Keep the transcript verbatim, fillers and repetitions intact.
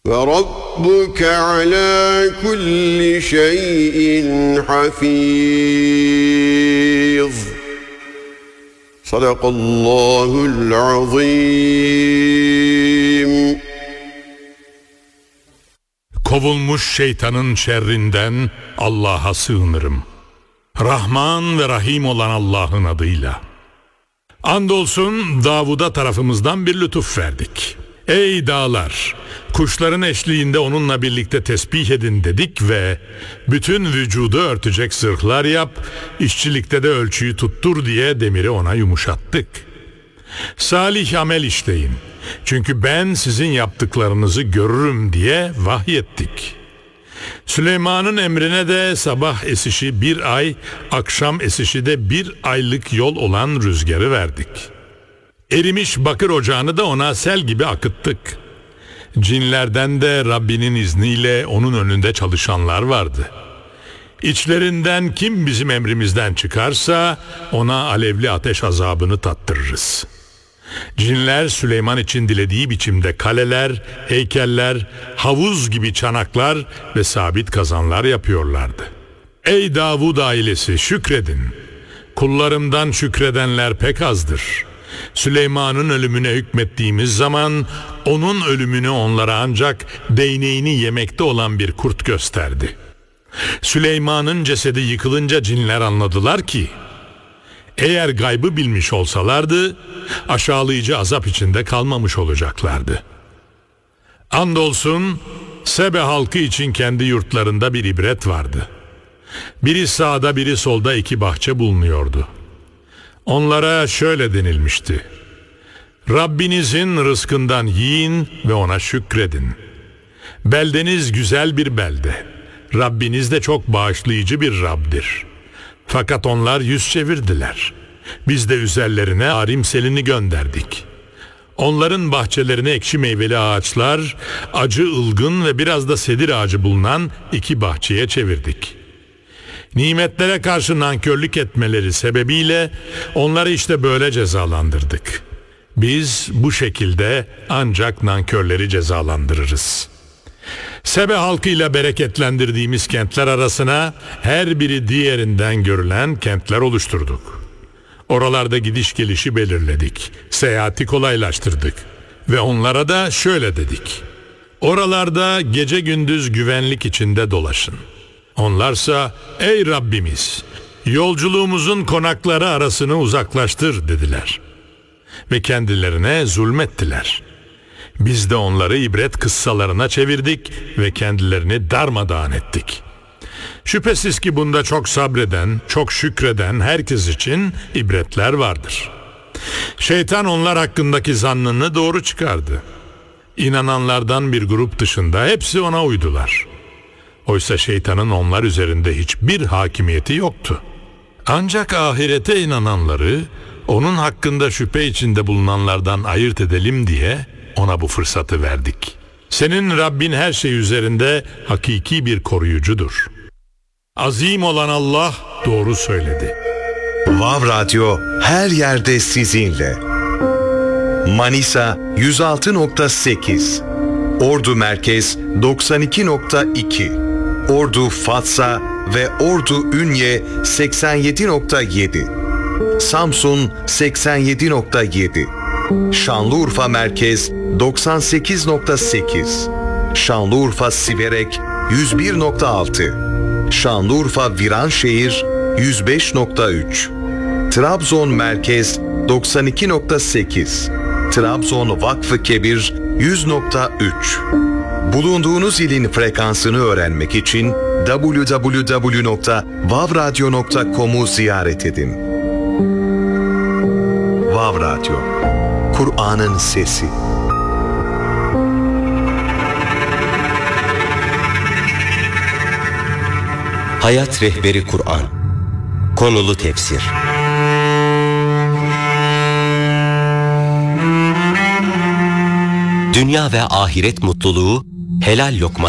وَرَبُّكَ عَلَى كُلِّ شَيْءٍ حَفِيظٌ. Sadakallahul azim. Kovulmuş şeytanın şerrinden Allah'a sığınırım. Rahman ve Rahim olan Allah'ın adıyla. Andolsun Davud'a tarafımızdan bir lütuf verdik. Ey dağlar, kuşların eşliğinde onunla birlikte tesbih edin dedik ve bütün vücudu örtecek zırhlar yap, işçilikte de ölçüyü tuttur diye demiri ona yumuşattık. Salih amel işleyin, çünkü ben sizin yaptıklarınızı görürüm diye vahyettik. Süleyman'ın emrine de sabah esişi bir ay, akşam esişi de bir aylık yol olan rüzgarı verdik. Erimiş bakır ocağını da ona sel gibi akıttık. Cinlerden de Rabbinin izniyle onun önünde çalışanlar vardı. İçlerinden kim bizim emrimizden çıkarsa ona alevli ateş azabını tattırırız. Cinler Süleyman için dilediği biçimde kaleler, heykeller, havuz gibi çanaklar ve sabit kazanlar yapıyorlardı. Ey Davud ailesi, şükredin. Kullarımdan şükredenler pek azdır. Süleyman'ın ölümüne hükmettiğimiz zaman onun ölümünü onlara ancak değneğini yemekte olan bir kurt gösterdi. Süleyman'ın cesedi yıkılınca cinler anladılar ki eğer gaybı bilmiş olsalardı aşağılayıcı azap içinde kalmamış olacaklardı. Andolsun Sebe halkı için kendi yurtlarında bir ibret vardı. Biri sağda biri solda iki bahçe bulunuyordu. Onlara şöyle denilmişti: Rabbinizin rızkından yiyin ve ona şükredin. Beldeniz güzel bir belde. Rabbiniz de çok bağışlayıcı bir Rab'dir. Fakat onlar yüz çevirdiler. Biz de üzerlerine arim selini gönderdik. Onların bahçelerine ekşi meyveli ağaçlar, acı ılgın ve biraz da sedir ağacı bulunan iki bahçeye çevirdik. Nimetlere karşı nankörlük etmeleri sebebiyle onları işte böyle cezalandırdık. Biz bu şekilde ancak nankörleri cezalandırırız. Sebe halkıyla bereketlendirdiğimiz kentler arasına her biri diğerinden görülen kentler oluşturduk. Oralarda gidiş gelişi belirledik, seyahati kolaylaştırdık ve onlara da şöyle dedik: oralarda gece gündüz güvenlik içinde dolaşın. Onlarsa ey Rabbimiz, yolculuğumuzun konakları arasını uzaklaştır dediler ve kendilerine zulmettiler. Biz de onları ibret kıssalarına çevirdik ve kendilerini darmadağın ettik. Şüphesiz ki bunda çok sabreden, çok şükreden herkes için ibretler vardır. Şeytan onlar hakkındaki zannını doğru çıkardı. İnananlardan bir grup dışında hepsi ona uydular. Oysa şeytanın onlar üzerinde hiçbir hakimiyeti yoktu. Ancak ahirete inananları onun hakkında şüphe içinde bulunanlardan ayırt edelim diye ona bu fırsatı verdik. Senin Rabbin her şey üzerinde hakiki bir koruyucudur. Azim olan Allah doğru söyledi. Vav Radyo her yerde sizinle. Manisa yüz altı nokta sekiz, Ordu Merkez doksan iki nokta iki, Ordu Fatsa ve Ordu Ünye seksen yedi nokta yedi, Samsun seksen yedi nokta yedi, Şanlıurfa Merkez doksan sekiz nokta sekiz, Şanlıurfa Siverek yüz bir nokta altı, Şanlıurfa Viranşehir yüz beş nokta üç, Trabzon Merkez doksan iki nokta sekiz, Trabzon Vakfı Kebir yüz nokta üç. Bulunduğunuz ilin frekansını öğrenmek için double-u double-u double-u nokta vav radyo nokta com'u ziyaret edin. Vav Radyo, Kur'an'ın sesi. Hayat Rehberi Kur'an. Konulu tefsir. Dünya ve ahiret mutluluğu helal lokma